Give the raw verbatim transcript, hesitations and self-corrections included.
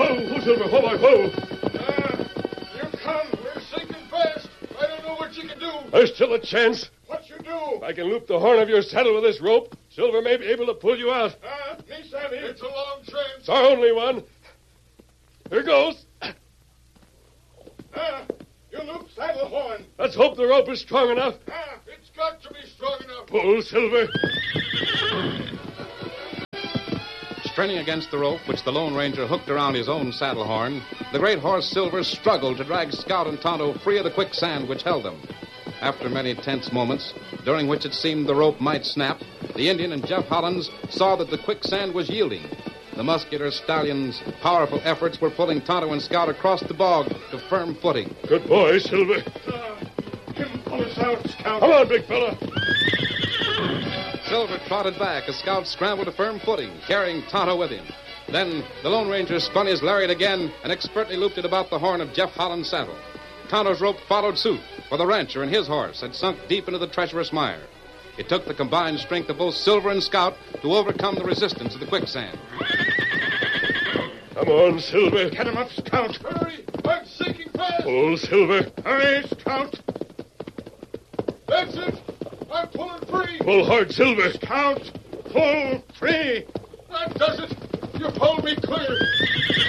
Whoa, whoa, Silver, whoa, boy, whoa. Uh, you come. We're sinking fast. I don't know what you can do. There's still a chance. What you do? If I can loop the horn of your saddle with this rope, Silver may be able to pull you out. Uh, me savvy. It's a long chance. It's our only one. Here goes. Uh, you loop saddle horn. Let's hope the rope is strong enough. Uh, it's got to be strong enough. Pull, Silver. Straining against the rope, which the Lone Ranger hooked around his own saddle horn, the great horse Silver struggled to drag Scout and Tonto free of the quicksand which held them. After many tense moments, during which it seemed the rope might snap, the Indian and Jeff Hollins saw that the quicksand was yielding. The muscular stallion's powerful efforts were pulling Tonto and Scout across the bog to firm footing. Good boy, Silver. Uh, him pull us out, Scout. Come on, big fella. Silver trotted back as Scout scrambled to firm footing, carrying Tonto with him. Then the Lone Ranger spun his lariat again and expertly looped it about the horn of Jeff Hollins' saddle. Tonto's rope followed suit, for the rancher and his horse had sunk deep into the treacherous mire. It took the combined strength of both Silver and Scout to overcome the resistance of the quicksand. Come on, Silver. Get him up, Scout. Hurry. I'm sinking fast. Pull, Silver. Hurry, Scout. That's it. I'm pulling free. Pull hard, Silver. Scout, pull free. That does it. You pulled me clear.